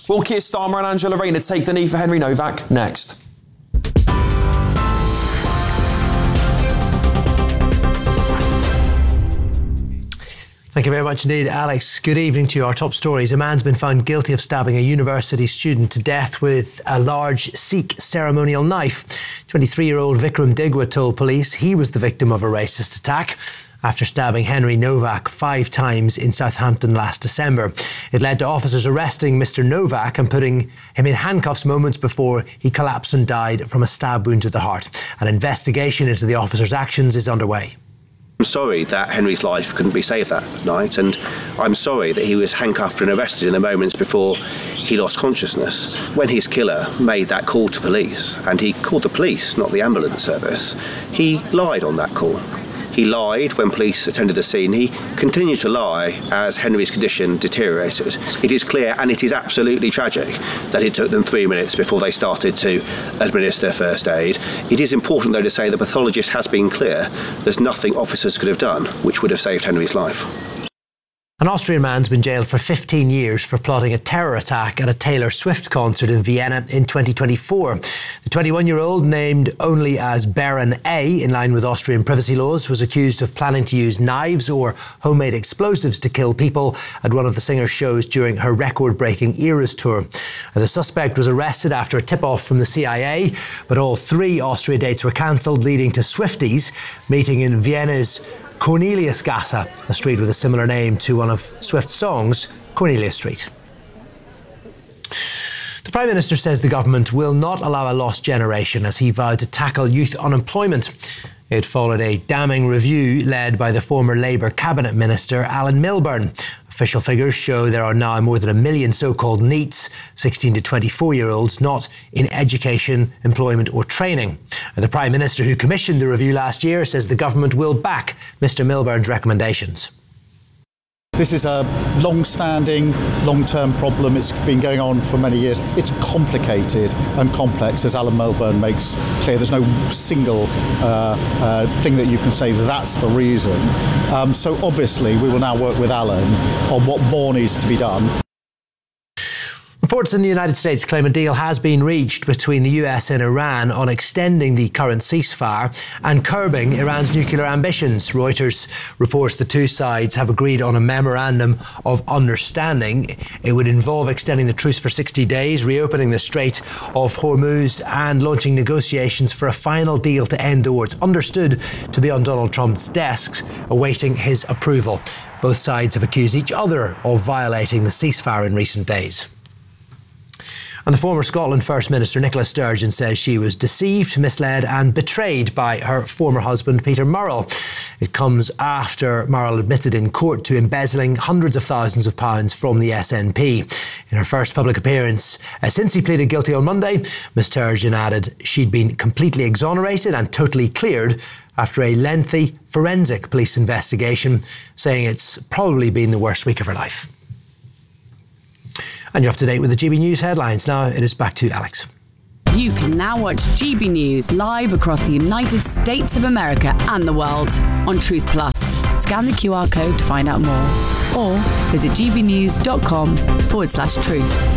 Will Keir Starmer and Angela Rayner take the knee for Henry Novak? Next. Thank you very much indeed, Alex. Good evening to you. Our top stories. A man's been found guilty of stabbing a university student to death with a large Sikh ceremonial knife. 23-year-old Vikram Digwa told police he was the victim of a racist attack after stabbing Henry Novak 5 times in Southampton last December. It led to officers arresting Mr Novak and putting him in handcuffs moments before he collapsed and died from a stab wound to the heart. An investigation into the officers' actions is underway. I'm sorry that Henry's life couldn't be saved that night, and I'm sorry that he was handcuffed and arrested in the moments before he lost consciousness. When his killer made that call to police, and he called the police, not the ambulance service, he lied on that call. He lied when police attended the scene. He continued to lie as Henry's condition deteriorated. It is clear, and it is absolutely tragic, that it took them 3 minutes before they started to administer first aid. It is important, though, to say the pathologist has been clear. There's nothing officers could have done which would have saved Henry's life. An Austrian man's been jailed for 15 years for plotting a terror attack at a Taylor Swift concert in Vienna in 2024. The 21-year-old, named only as Baron A, in line with Austrian privacy laws, was accused of planning to use knives or homemade explosives to kill people at one of the singer's shows during her record-breaking Eras tour. The suspect was arrested after a tip-off from the CIA, but all 3 Austria dates were cancelled, leading to Swifties meeting in Vienna's Corneliusgasse, a street with a similar name to one of Swift's songs, Cornelia Street. The Prime Minister says the government will not allow a lost generation as he vowed to tackle youth unemployment. It followed a damning review led by the former Labour Cabinet Minister Alan Milburn. Official figures show there are now more than 1 million so-called NEETs, 16 to 24-year-olds, not in education, employment or training. The Prime Minister, who commissioned the review last year, says the government will back Mr Milburn's recommendations. This is a long-standing, long-term problem. It's been going on for many years. It's complicated and complex, as Alan Milburn makes clear. There's no single thing that you can say that's the reason. So obviously we will now work with Alan on what more needs to be done. Reports in the United States claim a deal has been reached between the US and Iran on extending the current ceasefire and curbing Iran's nuclear ambitions. Reuters reports the 2 sides have agreed on a memorandum of understanding. It would involve extending the truce for 60 days, reopening the Strait of Hormuz and launching negotiations for a final deal to end the war. It's understood to be on Donald Trump's desks, awaiting his approval. Both sides have accused each other of violating the ceasefire in recent days. And the former Scotland First Minister Nicola Sturgeon says she was deceived, misled and betrayed by her former husband Peter Murrell. It comes after Murrell admitted in court to embezzling hundreds of thousands of pounds from the SNP. In her first public appearance since he pleaded guilty on Monday, Ms Sturgeon added she'd been completely exonerated and totally cleared after a lengthy forensic police investigation, saying it's probably been the worst week of her life. And you're up to date with the GB News headlines. Now it is back to Alex. You can now watch GB News live across the United States of America and the world on Truth Plus. Scan the QR code to find out more or visit gbnews.com/truth.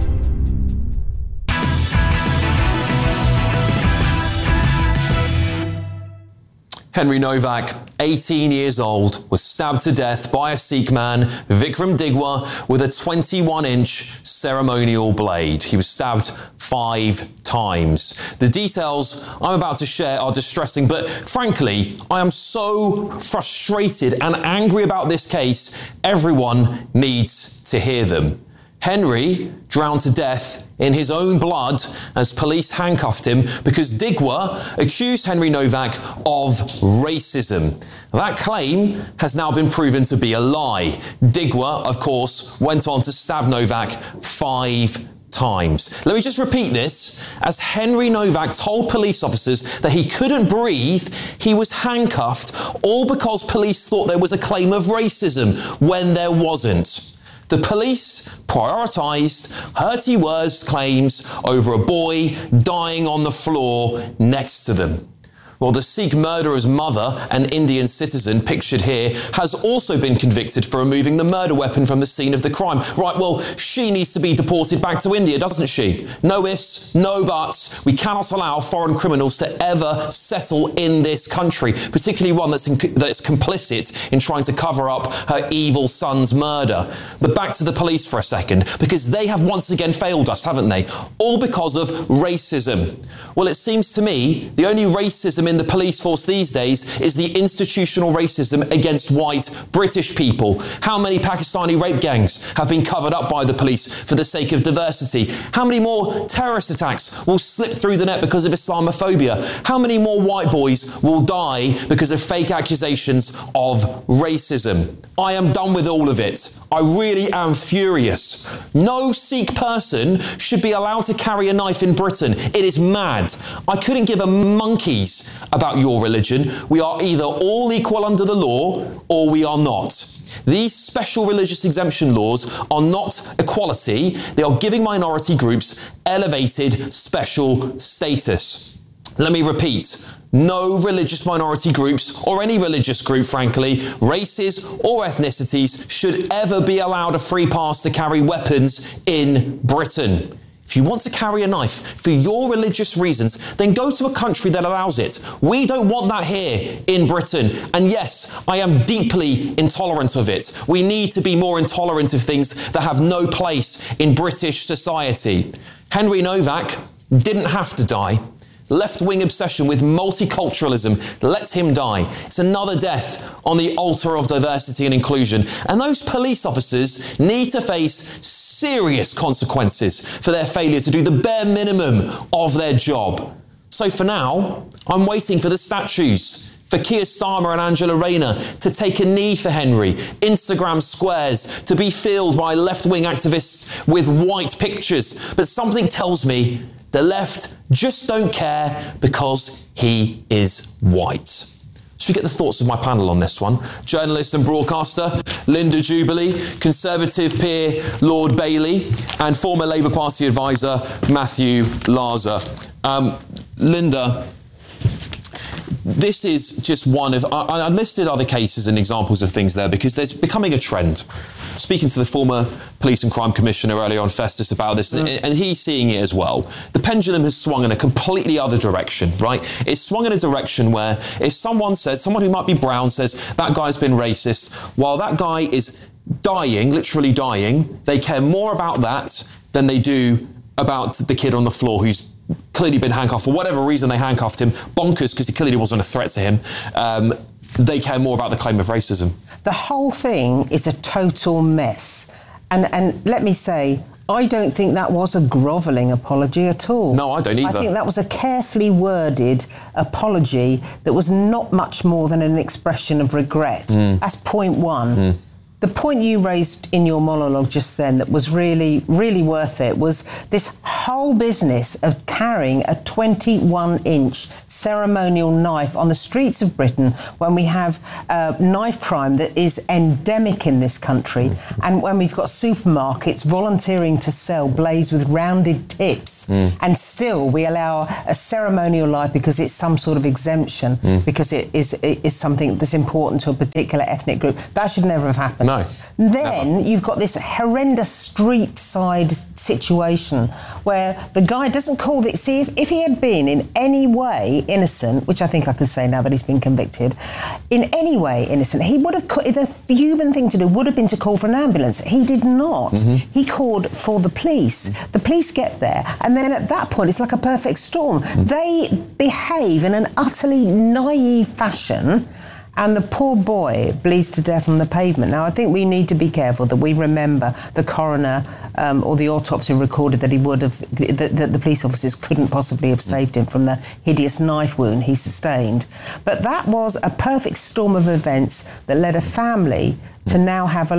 Henry Novak, 18 years old, was stabbed to death by a Sikh man, Vikram Digwa, with a 21-inch ceremonial blade. He was stabbed 5 times. The details I'm about to share are distressing, but frankly, I am so frustrated and angry about this case, everyone needs to hear them. Henry drowned to death in his own blood as police handcuffed him because Digwa accused Henry Novak of racism. That claim has now been proven to be a lie. Digwa, of course, went on to stab Novak 5 times. Let me just repeat this. As Henry Novak told police officers that he couldn't breathe, he was handcuffed, all because police thought there was a claim of racism when there wasn't. The police prioritised Hurty Wurst's claims over a boy dying on the floor next to them. Well, the Sikh murderer's mother, an Indian citizen pictured here, has also been convicted for removing the murder weapon from the scene of the crime. Right, well, she needs to be deported back to India, doesn't she? No ifs, no buts. We cannot allow foreign criminals to ever settle in this country, particularly one that's complicit in trying to cover up her evil son's murder. But back to the police for a second, because they have once again failed us, haven't they? All because of racism. Well, it seems to me the only racism in the police force these days is the institutional racism against white British people. How many Pakistani rape gangs have been covered up by the police for the sake of diversity? How many more terrorist attacks will slip through the net because of Islamophobia? How many more white boys will die because of fake accusations of racism? I am done with all of it. I really am furious. No Sikh person should be allowed to carry a knife in Britain. It is mad. I couldn't give a monkey's about your religion. We are either all equal under the law or we are not. These special religious exemption laws are not equality. They are giving minority groups elevated special status. Let me repeat. No religious minority groups, or any religious group, frankly, races or ethnicities, should ever be allowed a free pass to carry weapons in Britain. If you want to carry a knife for your religious reasons, then go to a country that allows it. We don't want that here in Britain. And yes, I am deeply intolerant of it. We need to be more intolerant of things that have no place in British society. Henry Novak didn't have to die. Left-wing obsession with multiculturalism let him die. It's another death on the altar of diversity and inclusion. And those police officers need to face serious consequences for their failure to do the bare minimum of their job. So for now, I'm waiting for the statues, for Keir Starmer and Angela Rayner to take a knee for Henry, Instagram squares to be filled by left-wing activists with white pictures. But something tells me the left just don't care because he is white. Should we get the thoughts of my panel on this one? Journalist and broadcaster Linda Jubilee, Conservative peer Lord Bailey, and former Labour Party advisor Matthew Larzer. Linda, this is just one of... I listed other cases and examples of things there because there's becoming a trend. Speaking to the former Police and Crime Commissioner earlier on Festus about this, and he's seeing it as well. The pendulum has swung in a completely other direction, right? It's swung in a direction where if someone who might be brown says, that guy's been racist, while that guy is dying, literally dying, they care more about that than they do about the kid on the floor who's clearly been handcuffed for whatever reason they handcuffed him, bonkers because he clearly wasn't a threat to him. They care more about the claim of racism. The whole thing is a total mess. And let me say, I don't think that was a grovelling apology at all. No, I don't either. I think that was a carefully worded apology that was not much more than an expression of regret. That's point one. The point you raised in your monologue just then that was really, really worth it was this whole business of carrying a 21-inch ceremonial knife on the streets of Britain when we have knife crime that is endemic in this country, and when we've got supermarkets volunteering to sell blades with rounded tips, and still we allow a ceremonial knife because it's some sort of exemption, because it is something that's important to a particular ethnic group. That should never have happened. No. Then you've got this horrendous street side situation where the guy doesn't call it. See, if he had been in any way innocent, which I think I can say now that he's been convicted, in any way innocent, he would have, the human thing to do would have been to call for an ambulance. He did not. He called for the police. The police get there, and then at that point, it's like a perfect storm. They behave in an utterly naive fashion, and the poor boy bleeds to death on the pavement. Now, I think we need to be careful that we remember the coroner or the autopsy recorded that he would have, that the police officers couldn't possibly have saved him from the hideous knife wound he sustained. But that was a perfect storm of events that led a family to now have a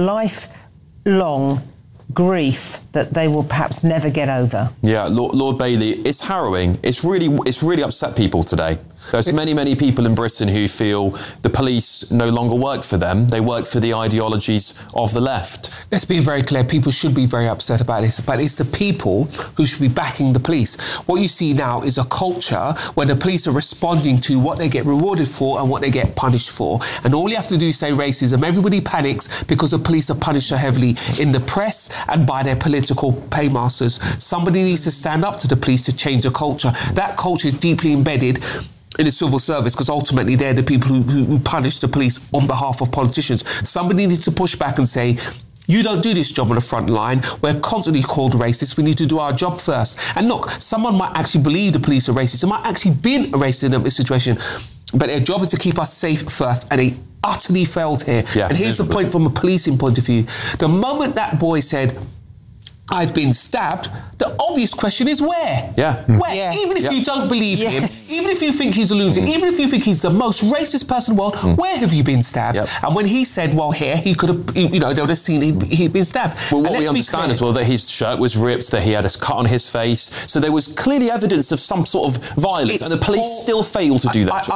lifelong grief that they will perhaps never get over. Yeah, Lord Bailey, it's harrowing. It's really upset people today. There's many people in Britain who feel the police no longer work for them. They work for the ideologies of the left. Let's be very clear. People should be very upset about this, but it's the people who should be backing the police. What you see now is a culture where the police are responding to what they get rewarded for and what they get punished for. And all you have to do is say racism. Everybody panics because the police are punished so heavily in the press and by their political paymasters. Somebody needs to stand up to the police to change the culture. That culture is deeply embedded in the civil service, because ultimately they're the people who punish the police on behalf of politicians. Somebody needs to push back and say, you don't do this job on the front line. We're constantly called racist. We need to do our job first. And look, someone might actually believe the police are racist. They might actually be racist in this situation, but their job is to keep us safe first, and they utterly failed here. And here's the point from a policing point of view. The moment that boy said, I've been stabbed, the obvious question is where? Where? Yeah. Even if you don't believe him, even if you think he's a lunatic, even if you think he's the most racist person in the world, where have you been stabbed? And when he said, well, here, he could have, they would have seen he'd been stabbed. Well, what we understand as well, that his shirt was ripped, that he had a cut on his face, so there was clearly evidence of some sort of violence, and the police still failed to do that.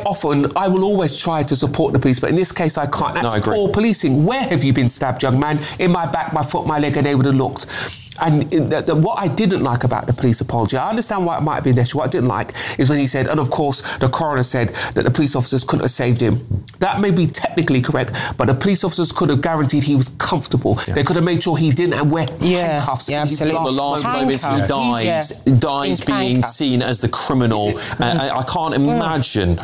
I will always try to support the police, but in this case, I can't. That's poor policing. Where have you been stabbed, young man? In my back, my foot, my leg, and they would have looked. And what I didn't like about the police apology, I understand why it might have been an issue. What I didn't like is when he said, and of course the coroner said that the police officers couldn't have saved him. That may be technically correct, but the police officers could have guaranteed he was comfortable. They could have made sure he didn't wear handcuffs. Absolutely. The last moments he dies being seen as the criminal. I can't imagine.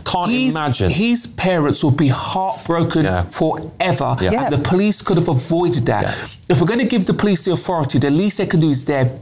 His parents will be heartbroken forever. And the police could have avoided that. If we're going to give the police the authority, the least they can do is their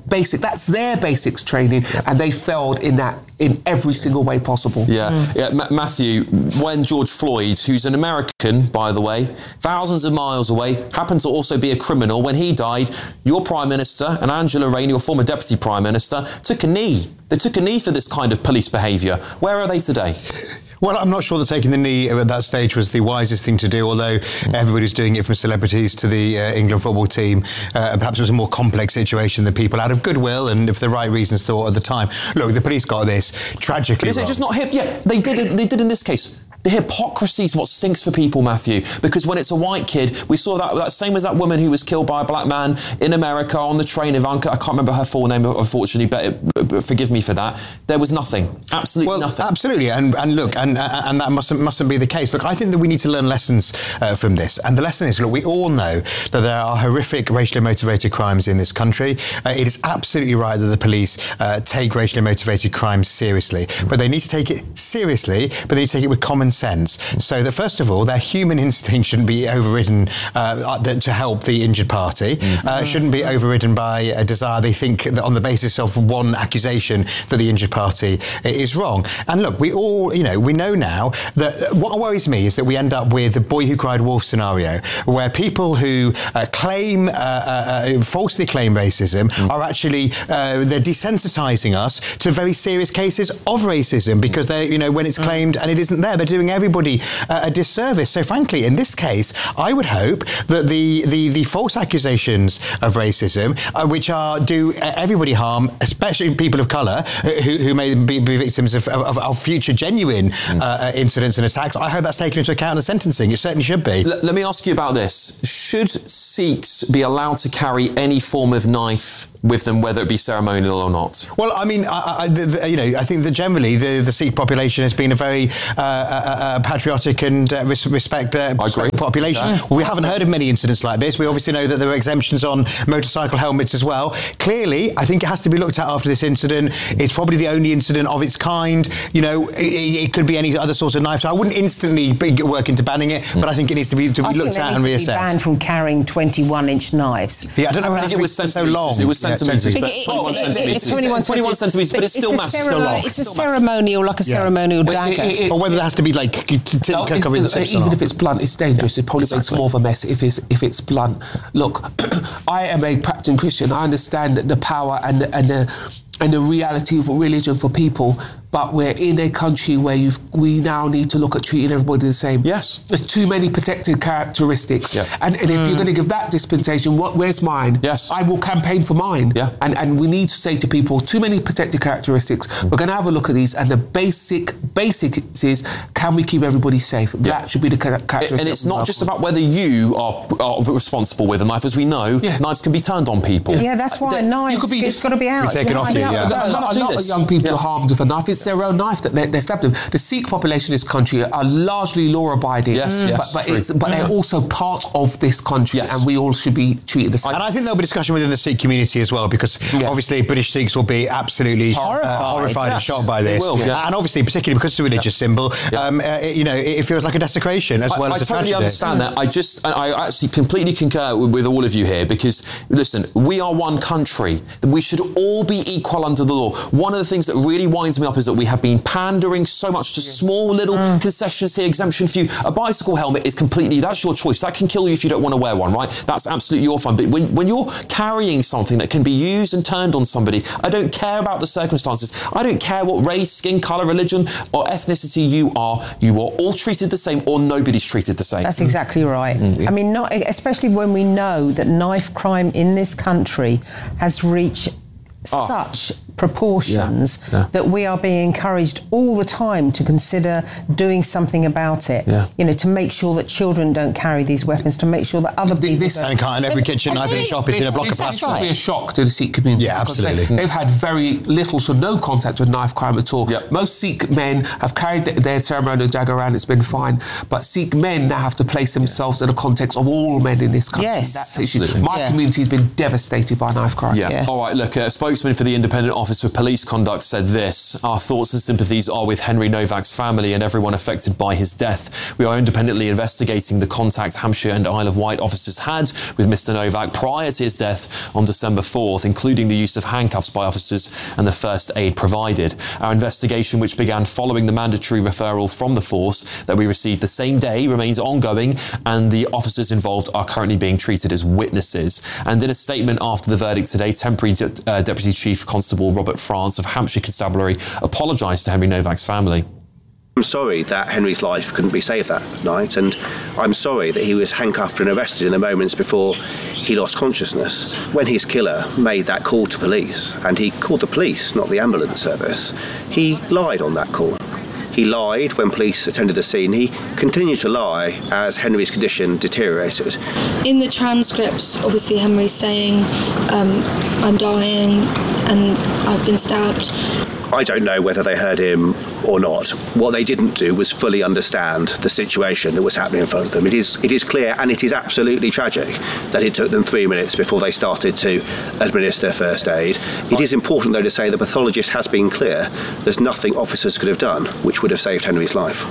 basics training, and they failed in that in every single way possible. Matthew, when George Floyd, who's an American, by the way, thousands of miles away, happened to also be a criminal, when he died, your Prime Minister and Angela Rayner, your former Deputy Prime Minister, took a knee. They took a knee for this kind of police behaviour. Where are they today? Well, I'm not sure that taking the knee at that stage was the wisest thing to do, although everybody's doing it, from celebrities to the England football team. Perhaps it was a more complex situation than people out of goodwill and if the right reasons thought at the time. Look, the police got this tragically wrong. Is it just not hip? Yeah, they did in this case. The hypocrisy is what stinks for people, Matthew, because when it's a white kid, we saw that same as that woman who was killed by a black man in America on the train, Ivanka. I can't remember her full name, unfortunately, but forgive me for that. There was nothing, absolutely nothing. Absolutely, and look, and that mustn't be the case. Look, I think that we need to learn lessons from this, and the lesson is, look, we all know that there are horrific racially motivated crimes in this country. It is absolutely right that the police take racially motivated crimes seriously, but they need to take it seriously, but they need to take it with common sense. So that, first of all, their human instinct shouldn't be overridden to help the injured party, shouldn't be overridden by a desire they think that on the basis of one accusation that the injured party is wrong. And look, we all, we know now that what worries me is that we end up with the boy who cried wolf scenario, where people who falsely claim racism are actually, they're desensitising us to very serious cases of racism, because they, when it's claimed and it isn't there, they're doing everybody a disservice. So frankly, in this case, I would hope that the false accusations of racism, which do everybody harm, especially people of colour who may be victims of future genuine incidents and attacks, I hope that's taken into account in the sentencing. It certainly should be. Let me ask you about this. Should Sikhs be allowed to carry any form of knife with them, whether it be ceremonial or not? Well, I mean, I think that generally the Sikh population has been a very patriotic and respectful population. Yeah. Well, we haven't heard of many incidents like this. We obviously know that there are exemptions on motorcycle helmets as well. Clearly, I think it has to be looked at after this incident. It's probably the only incident of its kind. It could be any other sort of knife. So I wouldn't instantly work into banning it, but I think it needs to be looked at and reassessed. Be banned from carrying 21-inch knives. Yeah, I don't know how it was so long. It was centimetres, but 21 centimetres, but it's still massive. It's a ceremonial, like a ceremonial dagger. Or whether it has to be like covering the even if it's blunt, it's dangerous. It probably makes more of a mess if it's blunt. Look, I am a practicing Christian. I understand the power and the reality of religion for people, but we're in a country where we now need to look at treating everybody the same. Yes. There's too many protected characteristics. Yeah. And if you're going to give that dispensation, where's mine? Yes. I will campaign for mine. Yeah. And we need to say to people, too many protected characteristics. We're going to have a look at these, and the basic is, can we keep everybody safe? Yeah. That should be the characteristic. And it's not just about whether you are responsible with a knife. As we know, knives can be turned on people. Yeah, that's why knives, it's got to be out. Taken off you, yeah. A lot of young people are harmed with a knife. It's their own knife that they're stabbed with. The Sikh population in this country are largely law-abiding. Yes, but they're also part of this country, and we all should be treated the same. And I think there'll be discussion within the Sikh community as well, because obviously British Sikhs will be absolutely horrified and shocked by this. And obviously, particularly because it's a religious symbol, it feels like a desecration as well as a tragedy. I totally understand that. I actually completely concur with all of you here, because, listen, we are one country. We should all be equal under the law. One of the things that really winds me up is that we have been pandering so much to small little concessions here, exemption for you. A bicycle helmet is that's your choice. That can kill you if you don't want to wear one, right? That's absolutely your fun. But when you're carrying something that can be used and turned on somebody, I don't care about the circumstances. I don't care what race, skin colour, religion or ethnicity you are. You are all treated the same, or nobody's treated the same. That's exactly right. I mean, especially when we know that knife crime in this country has reached such proportions that we are being encouraged all the time to consider doing something about it. To make sure that children don't carry these weapons, to make sure that other people don't. And every kitchen knife in a shop is in a block of plastic. This will be a shock to the Sikh community. Yeah, absolutely. They've had very little to no contact with knife crime at all. Most Sikh men have carried their ceremonial dagger around, it's been fine. But Sikh men now have to place themselves in the context of all men in this country. Yes, that's the issue. My community's been devastated by knife crime. All right, look, a spokesman for the Independent Office for Police Conduct said this: our thoughts and sympathies are with Henry Novak's family and everyone affected by his death. We are independently investigating the contact Hampshire and Isle of Wight officers had with Mr. Novak prior to his death on December 4th, including the use of handcuffs by officers and the first aid provided. Our investigation, which began following the mandatory referral from the force that we received the same day, remains ongoing, and the officers involved are currently being treated as witnesses. And in a statement after the verdict today, Temporary Deputy Chief Constable Robert France of Hampshire Constabulary apologised to Henry Novak's family. I'm sorry that Henry's life couldn't be saved that night, and I'm sorry that he was handcuffed and arrested in the moments before he lost consciousness. When his killer made that call to police, and he called the police, not the ambulance service, he lied on that call. He lied when police attended the scene. He continued to lie as Henry's condition deteriorated. In the transcripts, obviously Henry's saying, I'm dying and I've been stabbed. I don't know whether they heard him or not. What they didn't do was fully understand the situation that was happening in front of them. It is clear, and it is absolutely tragic, that it took them 3 minutes before they started to administer first aid. It is important, though, to say the pathologist has been clear. There's nothing officers could have done which would have saved Henry's life.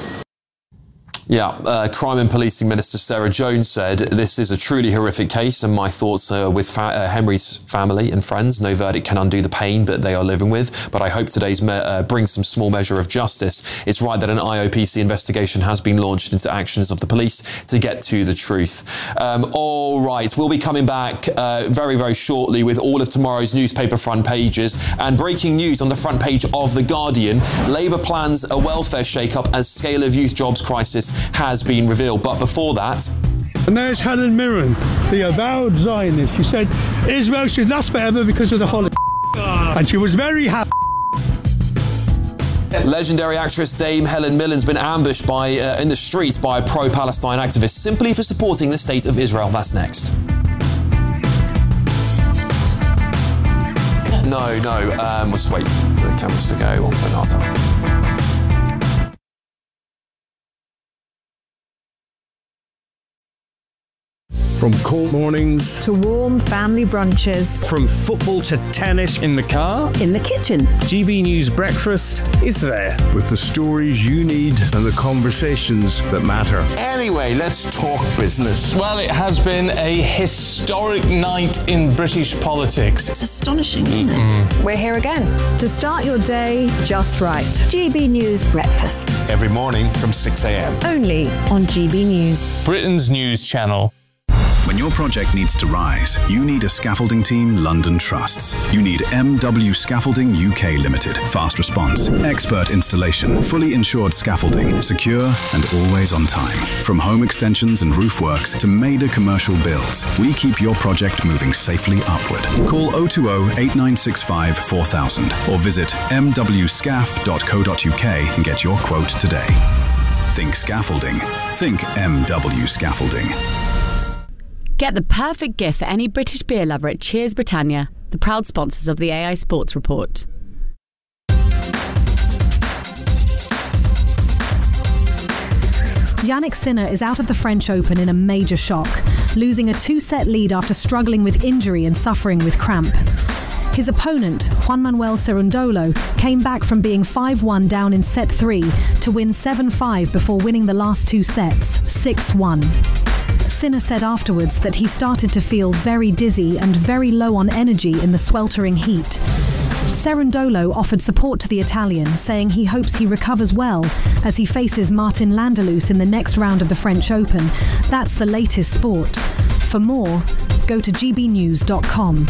Crime and Policing Minister Sarah Jones said, this is a truly horrific case, and my thoughts are with Henry's family and friends. No verdict can undo the pain that they are living with, but I hope today's brings some small measure of justice. It's right that an IOPC investigation has been launched into actions of the police to get to the truth. All right, we'll be coming back very, very shortly with all of tomorrow's newspaper front pages, and breaking news on the front page of The Guardian. Labour plans a welfare shake-up as scale of youth jobs crisis has been revealed. But before that... And there's Helen Mirren, the avowed Zionist. She said Israel should last forever because of the Holocaust. And she was very happy. Legendary actress Dame Helen Mirren's been ambushed in the streets by pro-Palestine activists simply for supporting the state of Israel. That's next. No, we'll just wait for the cameras to go on for Nata. From cold mornings to warm family brunches, from football to tennis, in the car, in the kitchen, GB News Breakfast is there with the stories you need and the conversations that matter. Anyway, let's talk business. Well, it has been a historic night in British politics. It's astonishing, isn't it? We're here again to start your day just right. GB News Breakfast. Every morning from 6 a.m. Only on GB News. Britain's news channel. When your project needs to rise, you need a scaffolding team London trusts. You need MW Scaffolding UK Limited. Fast response, expert installation, fully insured scaffolding, secure and always on time. From home extensions and roof works to major commercial builds, we keep your project moving safely upward. Call 020 8965 4000 or visit mwscaf.co.uk and get your quote today. Think scaffolding. Think MW Scaffolding. Get the perfect gift for any British beer lover at Cheers Britannia, the proud sponsors of the AI Sports Report. Jannik Sinner is out of the French Open in a major shock, losing a 2-set lead after struggling with injury and suffering with cramp. His opponent, Juan Manuel Cerundolo, came back from being 5-1 down in set 3 to win 7-5 before winning the last 2 sets, 6-1. Sinner said afterwards that he started to feel very dizzy and very low on energy in the sweltering heat. Cerundolo offered support to the Italian, saying he hopes he recovers well as he faces Martin Landelus in the next round of the French Open. That's the latest sport. For more, go to gbnews.com.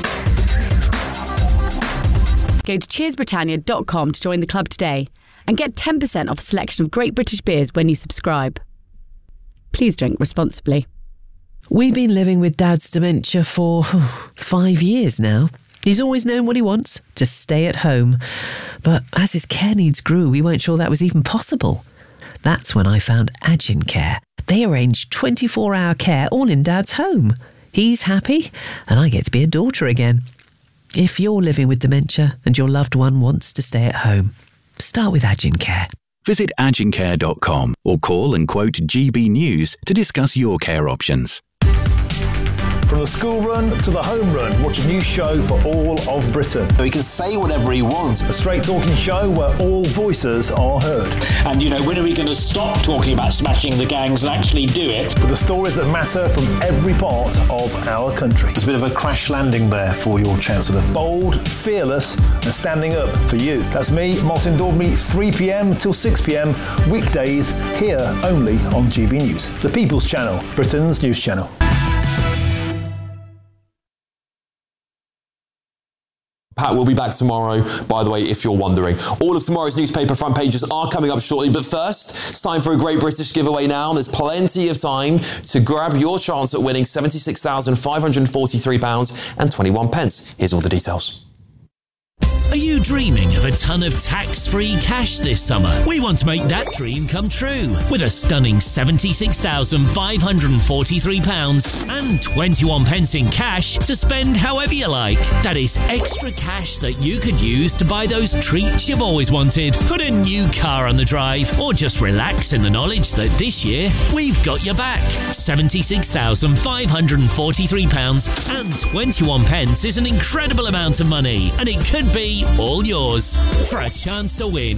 Go to cheersbritannia.com to join the club today and get 10% off a selection of great British beers when you subscribe. Please drink responsibly. We've been living with Dad's dementia for 5 years now. He's always known what he wants, to stay at home. But as his care needs grew, we weren't sure that was even possible. That's when I found Agincare. They arrange 24-hour care all in Dad's home. He's happy, and I get to be a daughter again. If you're living with dementia and your loved one wants to stay at home, start with Agincare. Visit agincare.com or call and quote GB News to discuss your care options. From the school run to the home run, watch a new show for all of Britain. So he can say whatever he wants. A straight talking show where all voices are heard. And, when are we going to stop talking about smashing the gangs and actually do it? With the stories that matter from every part of our country. There's a bit of a crash landing there for your Chancellor. Bold, fearless and standing up for you. That's me, Martin Daubney, 3 p.m. till 6 p.m. weekdays here only on GB News. The People's Channel, Britain's news channel. Pat will be back tomorrow, by the way, if you're wondering. All of tomorrow's newspaper front pages are coming up shortly, but first, it's time for a Great British giveaway now. There's plenty of time to grab your chance at winning £76,543.21. Here's all the details. Are you dreaming of a ton of tax-free cash this summer? We want to make that dream come true with a stunning £76,543.21 in cash to spend however you like. That is extra cash that you could use to buy those treats you've always wanted, put a new car on the drive, or just relax in the knowledge that this year we've got your back. £76,543.21 is an incredible amount of money, and it could be all yours. For a chance to win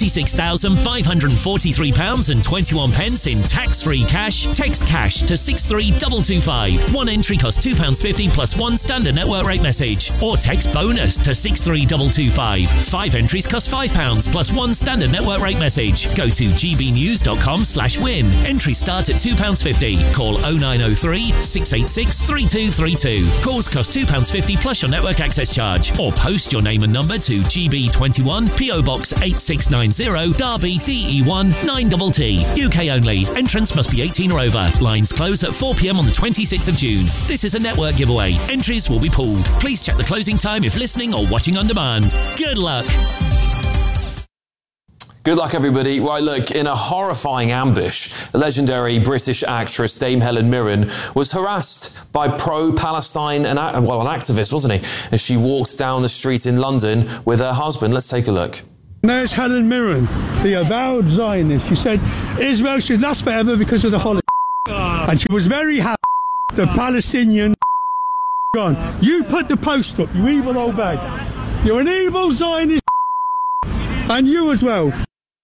£76,543.21 in tax-free cash, text cash to 63225. One entry costs £2.50 plus one standard network rate message. Or text bonus to 63225. 5 entries cost £5 plus one standard network rate message. Go to gbnews.com/win. Entries start at £2.50. Call 0903 686 3232. Calls cost £2.50 plus your network access charge. Or post your name and number to GB21 PO Box 8690 Derby DE1 9TT. UK only. Entrance must be 18 or over. Lines close at 4 p.m. on the 26th of June. This is a network giveaway. Entries will be pooled. Please check the closing time if listening or watching on demand. Good luck. Good luck, everybody. Right, look, in a horrifying ambush, the legendary British actress Dame Helen Mirren was harassed by pro-Palestine an activist, wasn't he, as she walked down the street in London with her husband. Let's take a look. There's Helen Mirren, the avowed Zionist. She said Israel should last forever because of the Holocaust. And she was very happy the Palestinian gone. You put the post up, you evil old bag. You're an evil Zionist and you as well.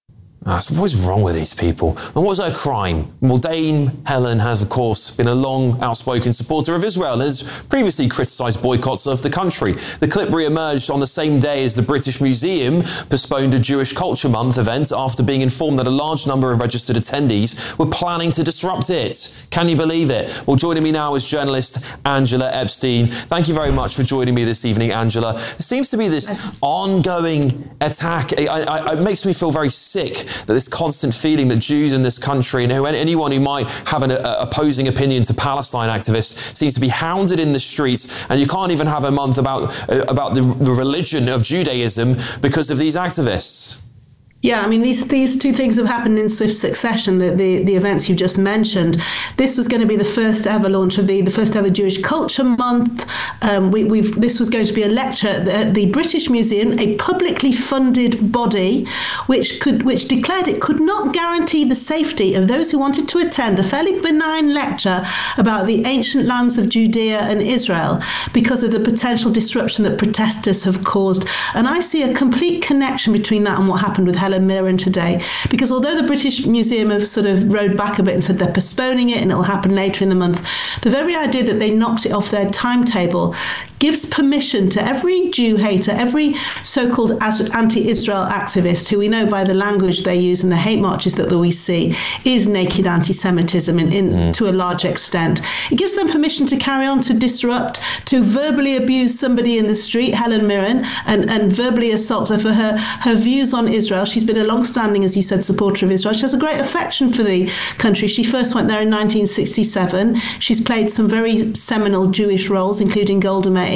What is wrong with these people? And what's her crime? Well, Dame Helen has, of course, been a long, outspoken supporter of Israel and has previously criticised boycotts of the country. The clip re-emerged on the same day as the British Museum postponed a Jewish Culture Month event after being informed that a large number of registered attendees were planning to disrupt it. Can you believe it? Well, joining me now is journalist Angela Epstein. Thank you very much for joining me this evening, Angela. There seems to be this ongoing attack. It makes me feel very sick that this constant feeling that Jews in this country and anyone who might have an opposing opinion to Palestine activists seems to be hounded in the streets, and you can't even have a month about the religion of Judaism because of these activists. Yeah, I mean, these two things have happened in swift succession, the events you just mentioned. This was going to be the first ever launch of the first ever Jewish Culture Month. This was going to be a lecture at the British Museum, a publicly funded body which declared it could not guarantee the safety of those who wanted to attend a fairly benign lecture about the ancient lands of Judea and Israel because of the potential disruption that protesters have caused. And I see a complete connection between that and what happened with Helen Mirren today, because although the British Museum have sort of rode back a bit and said they're postponing it and it'll happen later in the month, the very idea that they knocked it off their timetable gives permission to every Jew hater, every so-called anti-Israel activist, who we know by the language they use and the hate marches that we see is naked anti-Semitism to a large extent. It gives them permission to carry on to disrupt, to verbally abuse somebody in the street, Helen Mirren, and verbally assault her for her views on Israel. She's been a long-standing, as you said, supporter of Israel. She has a great affection for the country. She first went there in 1967. She's played some very seminal Jewish roles, including Golda Meir.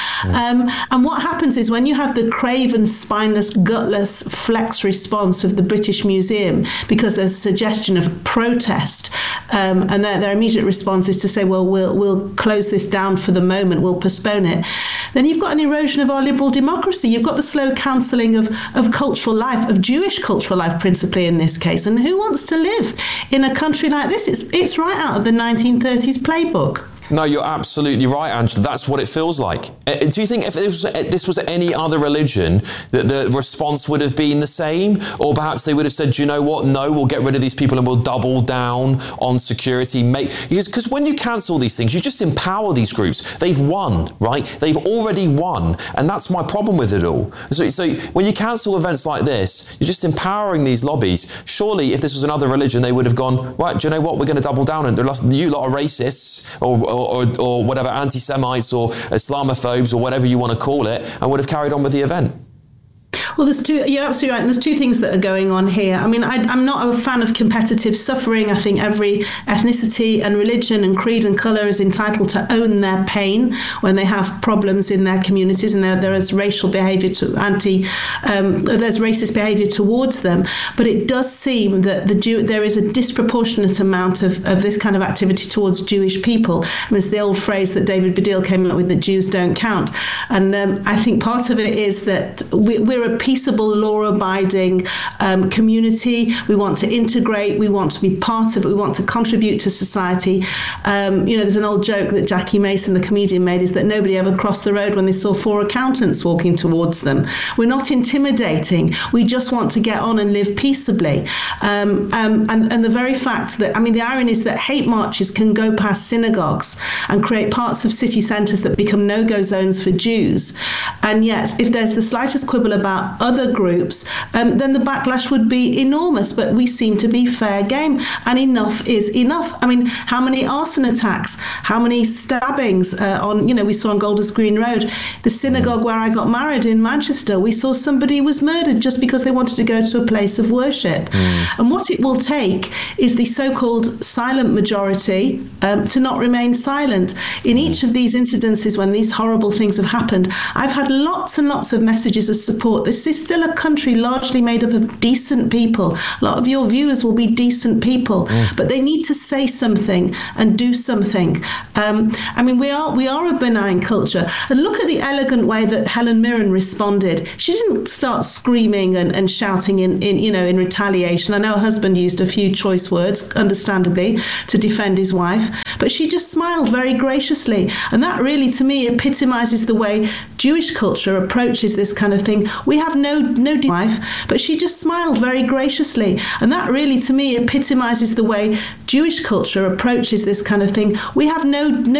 And what happens is when you have the craven, spineless, gutless flex response of the British Museum, because there's a suggestion of protest, and their immediate response is to say, well, we'll close this down for the moment, we'll postpone it, then you've got an erosion of our liberal democracy. You've got the slow cancelling of cultural life, of Jewish cultural life principally in this case. And who wants to live in a country like this? It's right out of the 1930s playbook. No, you're absolutely right, Angela. That's what it feels like. Do you think if this was any other religion, that the response would have been the same? Or perhaps they would have said, do you know what? No, we'll get rid of these people and we'll double down on security. Because when you cancel these things, you just empower these groups. They've won, right? They've already won. And that's my problem with it all. So when you cancel events like this, you're just empowering these lobbies. Surely, if this was another religion, they would have gone, right, do you know what? We're going to double down on it. You lot are racists or whatever, anti-Semites or Islamophobes or whatever you want to call it, and would have carried on with the event. Well, you're absolutely right. And there's two things that are going on here. I mean, I'm not a fan of competitive suffering. I think every ethnicity and religion and creed and colour is entitled to own their pain when they have problems in their communities, and there is racial behaviour there's racist behaviour towards them. But it does seem that there is a disproportionate amount of this kind of activity towards Jewish people. I mean, it's the old phrase that David Baddiel came up with, that Jews don't count. And I think part of it is that we're a peaceable, law-abiding community. We want to integrate. We want to be part of it. We want to contribute to society. There's an old joke that Jackie Mason, the comedian, made, is that nobody ever crossed the road when they saw four accountants walking towards them. We're not intimidating. We just want to get on and live peaceably. And the very fact that, I mean, the irony is that hate marches can go past synagogues and create parts of city centres that become no-go zones for Jews. And yet, if there's the slightest quibble about other groups, then the backlash would be enormous. But we seem to be fair game, and enough is enough. I mean, how many arson attacks, how many stabbings we saw on Golders Green Road, the synagogue where I got married in Manchester, we saw somebody was murdered just because they wanted to go to a place of worship. And what it will take is the so-called silent majority to not remain silent. In each of these incidences when these horrible things have happened, I've had lots and lots of messages of support. This is still a country largely made up of decent people. A lot of your viewers will be decent people, but they need to say something and do something. I mean, we are a benign culture. And look at the elegant way that Helen Mirren responded. She didn't start screaming and shouting in retaliation. I know her husband used a few choice words, understandably, to defend his wife, but she just smiled very graciously. And that really, to me, epitomizes the way Jewish culture approaches this kind of thing. We have no wife, but she just smiled very graciously. And that really, to me, epitomizes the way Jewish culture approaches this kind of thing. We have no